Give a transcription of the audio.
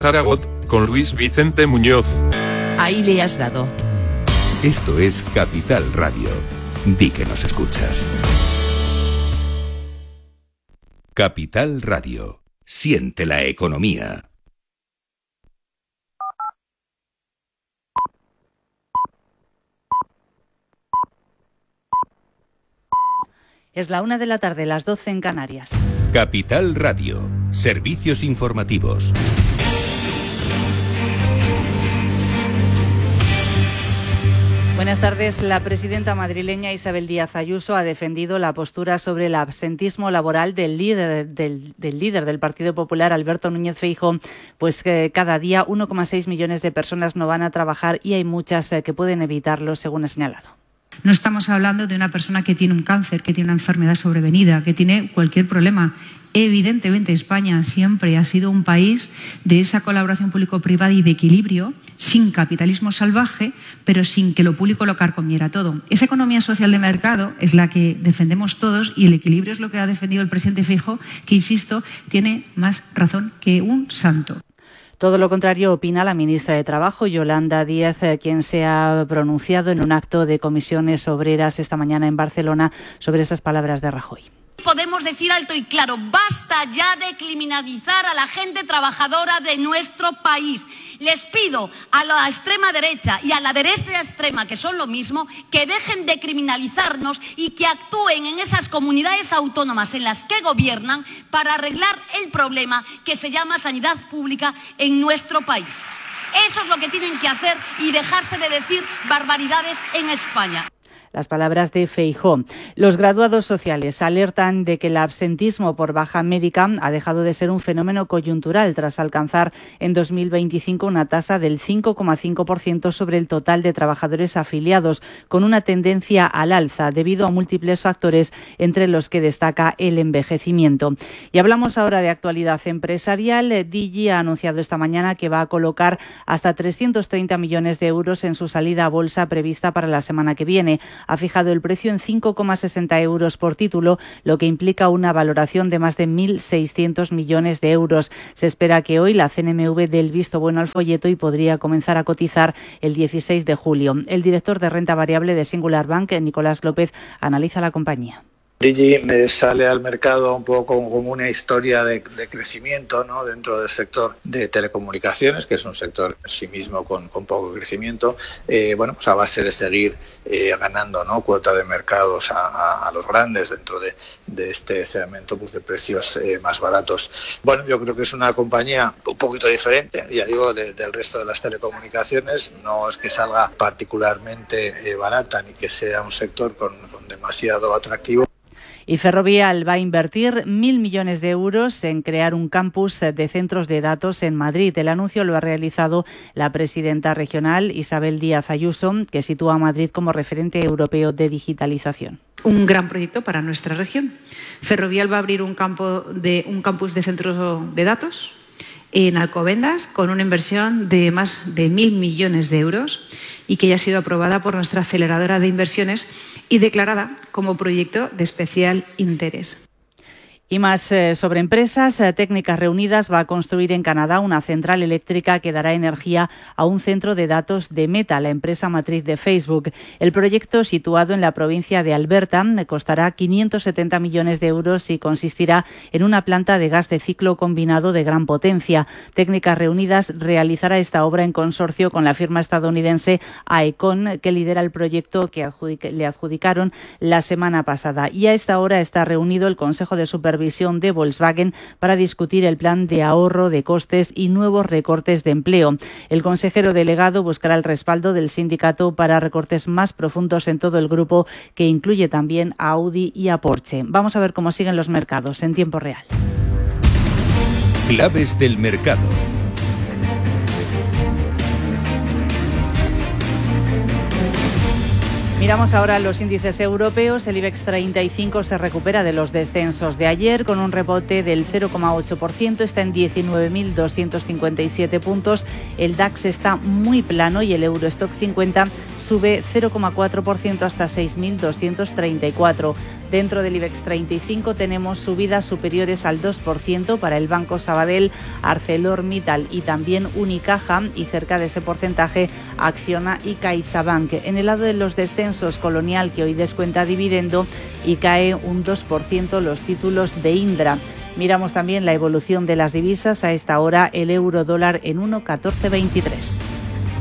Zaragoza, con Luis Vicente Muñoz. Ahí le has dado. Esto es Capital Radio. Di que nos escuchas. Capital Radio. Siente la economía. Es la 1 de la tarde, las 12 en Canarias. Capital Radio. Servicios informativos. Buenas tardes. La presidenta madrileña Isabel Díaz Ayuso ha defendido la postura sobre el absentismo laboral del líder del Partido Popular, Alberto Núñez Feijóo, pues que cada día 1,6 millones de personas no van a trabajar y hay muchas que pueden evitarlo, según ha señalado. No estamos hablando de una persona que tiene un cáncer, que tiene una enfermedad sobrevenida, que tiene cualquier problema. Evidentemente, España siempre ha sido un país de esa colaboración público-privada y de equilibrio, sin capitalismo salvaje, pero sin que lo público lo carcomiera todo. Esa economía social de mercado es la que defendemos todos y el equilibrio es lo que ha defendido el presidente Feijóo, que, insisto, tiene más razón que un santo. Todo lo contrario opina la ministra de Trabajo, Yolanda Díaz, quien se ha pronunciado en un acto de comisiones obreras esta mañana en Barcelona sobre esas palabras de Rajoy. Podemos decir alto y claro, basta ya de criminalizar a la gente trabajadora de nuestro país. Les pido a la extrema derecha y a la derecha extrema, que son lo mismo, que dejen de criminalizarnos y que actúen en esas comunidades autónomas en las que gobiernan para arreglar el problema que se llama sanidad pública en nuestro país. Eso es lo que tienen que hacer y dejarse de decir barbaridades en España. Las palabras de Feijóo. Los graduados sociales alertan de que el absentismo por baja médica ha dejado de ser un fenómeno coyuntural tras alcanzar en 2025 una tasa del 5,5% sobre el total de trabajadores afiliados, con una tendencia al alza debido a múltiples factores, entre los que destaca el envejecimiento. Y hablamos ahora de actualidad empresarial. Digi ha anunciado esta mañana que va a colocar hasta 330 millones de euros en su salida a bolsa prevista para la semana que viene. Ha fijado el precio en 5,60 euros por título, lo que implica una valoración de más de 1.600 millones de euros. Se espera que hoy la CNMV dé el visto bueno al folleto y podría comenzar a cotizar el 16 de julio. El director de renta variable de Singular Bank, Nicolás López, analiza la compañía. Digi me sale al mercado un poco como una historia de crecimiento, ¿no?, dentro del sector de telecomunicaciones, que es un sector en sí mismo con poco crecimiento, pues a base de seguir ganando, ¿no?, cuota de mercados a los grandes dentro de este segmento, pues, de precios más baratos. Bueno, yo creo que es una compañía un poquito diferente, ya digo, del resto de las telecomunicaciones. No es que salga particularmente barata ni que sea un sector con demasiado atractivo. Y Ferrovial va a invertir 1.000 millones de euros en crear un campus de centros de datos en Madrid. El anuncio lo ha realizado la presidenta regional Isabel Díaz Ayuso, que sitúa a Madrid como referente europeo de digitalización. Un gran proyecto para nuestra región. Ferrovial va a abrir un campus de centros de datos en Alcobendas con una inversión de más de 1.000 millones de euros y que ya ha sido aprobada por nuestra aceleradora de inversiones y declarada como proyecto de especial interés. Y más sobre empresas. Técnicas Reunidas va a construir en Canadá una central eléctrica que dará energía a un centro de datos de Meta, la empresa matriz de Facebook. El proyecto, situado en la provincia de Alberta, costará 570 millones de euros y consistirá en una planta de gas de ciclo combinado de gran potencia. Técnicas Reunidas realizará esta obra en consorcio con la firma estadounidense AECON, que lidera el proyecto que le adjudicaron la semana pasada. Y a esta hora está reunido el Consejo de Supervisión de Volkswagen para discutir el plan de ahorro de costes y nuevos recortes de empleo. El consejero delegado buscará el respaldo del sindicato para recortes más profundos en todo el grupo, que incluye también a Audi y a Porsche. Vamos a ver cómo siguen los mercados en tiempo real. Claves del mercado. Miramos ahora los índices europeos. El IBEX 35 se recupera de los descensos de ayer con un rebote del 0,8%, está en 19.257 puntos. El DAX está muy plano y el Eurostock 50 sube 0,4% hasta 6.234. Dentro del IBEX 35 tenemos subidas superiores al 2% para el Banco Sabadell, ArcelorMittal y también Unicaja, y cerca de ese porcentaje Acciona y CaixaBank. En el lado de los descensos, Colonial, que hoy descuenta dividendo y cae un 2% los títulos de Indra. Miramos también la evolución de las divisas. A esta hora el euro dólar en 1,1423.